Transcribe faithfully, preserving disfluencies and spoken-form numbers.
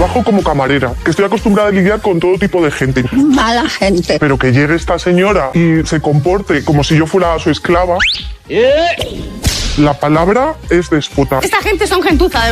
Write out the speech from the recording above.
trabajo como camarera, que estoy acostumbrada a lidiar con todo tipo de gente. Mala gente. Pero que llegue esta señora y se comporte como si yo fuera su esclava... La palabra es déspota. Esta gente son gentuza, de